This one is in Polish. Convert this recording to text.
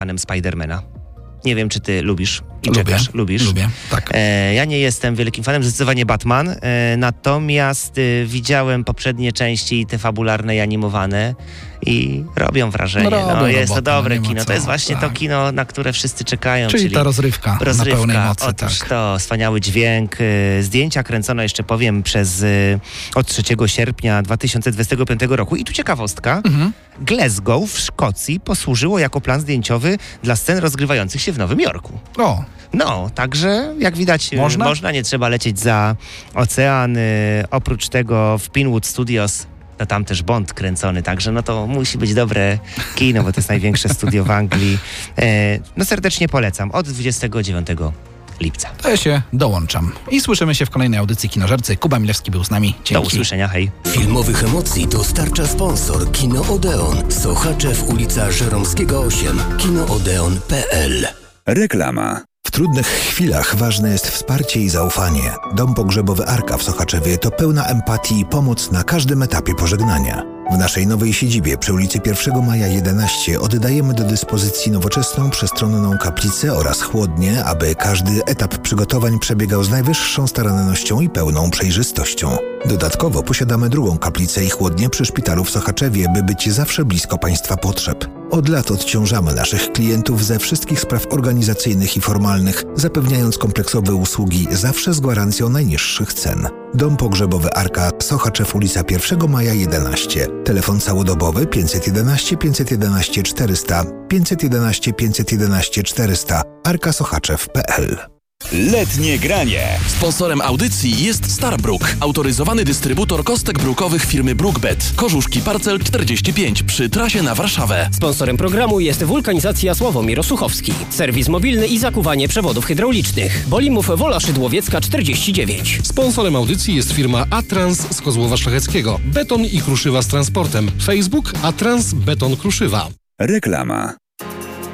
fanem Spidermana. Nie wiem, czy ty lubisz i Lubię, czekasz. Lubisz? Lubię, tak. Ja nie jestem wielkim fanem, zdecydowanie Batman, natomiast widziałem poprzednie części, te fabularne i animowane i robią wrażenie. Jest to dobre kino. To jest właśnie to kino, na które wszyscy czekają. Czyli ta rozrywka na pełnej mocy. Otóż to wspaniały dźwięk. Zdjęcia kręcono, jeszcze powiem, od 3 sierpnia 2025 roku. I tu ciekawostka. Glasgow w Szkocji posłużyło jako plan zdjęciowy dla scen rozgrywających się w Nowym Jorku. O. No, także jak widać można, nie trzeba lecieć za ocean. Oprócz tego w Pinewood Studios to tam też Bond kręcony, także no to musi być dobre kino, bo to jest największe studio w Anglii. No serdecznie polecam, od 29 lipca. To ja się dołączam. I słyszymy się w kolejnej audycji Kinożercy. Kuba Milewski był z nami. Dzięki. Do usłyszenia, hej. Filmowych emocji dostarcza sponsor Kino Odeon. Sochaczew, ulica Żeromskiego 8. kinoodeon.pl. Reklama. W trudnych chwilach ważne jest wsparcie i zaufanie. Dom pogrzebowy Arka w Sochaczewie to pełna empatii i pomoc na każdym etapie pożegnania. W naszej nowej siedzibie przy ulicy 1 Maja 11 oddajemy do dyspozycji nowoczesną, przestronną kaplicę oraz chłodnię, aby każdy etap przygotowań przebiegał z najwyższą starannością i pełną przejrzystością. Dodatkowo posiadamy drugą kaplicę i chłodnię przy szpitalu w Sochaczewie, by być zawsze blisko Państwa potrzeb. Od lat odciążamy naszych klientów ze wszystkich spraw organizacyjnych i formalnych, zapewniając kompleksowe usługi zawsze z gwarancją najniższych cen. Dom pogrzebowy Arka, Sochaczew, ulica 1 Maja 11. Telefon całodobowy 511 511 400 511 511 400 arkasochaczew.pl. Letnie granie. Sponsorem audycji jest Starbrook, autoryzowany dystrybutor kostek brukowych firmy Brookbet. Korzuszki Parcel 45 przy trasie na Warszawę. Sponsorem programu jest Wulkanizacja Sławomir Osuchowski. Serwis mobilny i zakuwanie przewodów hydraulicznych. Bolimów Wola Szydłowiecka 49. Sponsorem audycji jest firma Atrans z Kozłowa Szlacheckiego. Beton i kruszywa z transportem. Facebook Atrans Beton Kruszywa. Reklama.